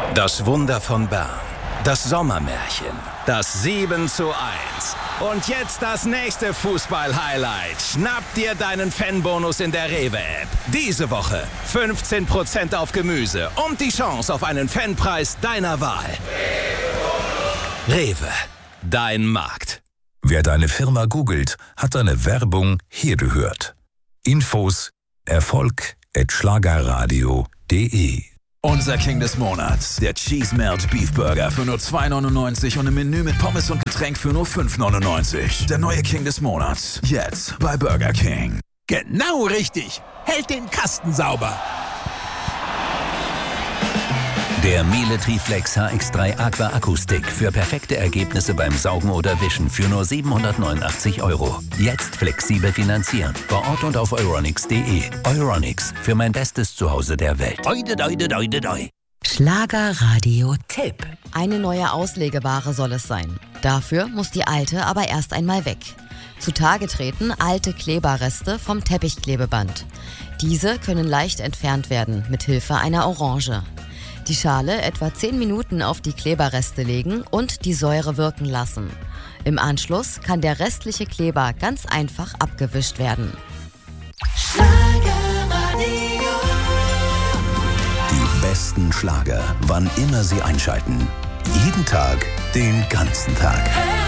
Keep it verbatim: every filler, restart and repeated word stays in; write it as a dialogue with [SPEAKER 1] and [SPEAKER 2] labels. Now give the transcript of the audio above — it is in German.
[SPEAKER 1] Das Wunder von Bern. Das Sommermärchen. Das sieben zu eins. Und jetzt das nächste Fußball-Highlight. Schnapp dir deinen Fanbonus in der Rewe-App. Diese Woche fünfzehn Prozent auf Gemüse und die Chance auf einen Fanpreis deiner Wahl. Rewe. Dein Markt.
[SPEAKER 2] Wer deine Firma googelt, hat deine Werbung hier gehört. Infos erfolg at schlagerradio punkt de.
[SPEAKER 3] Unser King des Monats, der Cheese Melt Beef Burger für nur zwei neunundneunzig und im Menü mit Pommes und Getränk für nur fünf neunundneunzig. Der neue King des Monats, jetzt bei Burger King.
[SPEAKER 4] Genau richtig, hält den Kasten sauber.
[SPEAKER 5] Der Miele Triflex H X drei Aqua Akku-Stick für perfekte Ergebnisse beim Saugen oder Wischen für nur siebenhundertneunundachtzig Euro. Jetzt flexibel finanzieren. Vor Ort und auf euronics punkt de. Euronics, für mein bestes Zuhause der Welt. Oide, oide, oide, oide.
[SPEAKER 6] Schlagerradio-Tipp.
[SPEAKER 7] Eine neue Auslegeware soll es sein. Dafür muss die alte aber erst einmal weg. Zutage treten alte Kleberreste vom Teppichklebeband. Diese können leicht entfernt werden mit Hilfe einer Orange. Die Schale etwa zehn Minuten auf die Kleberreste legen und die Säure wirken lassen. Im Anschluss kann der restliche Kleber ganz einfach abgewischt werden.
[SPEAKER 6] Schlagerradio.
[SPEAKER 2] Die besten Schlager, wann immer Sie einschalten. Jeden Tag, den ganzen Tag.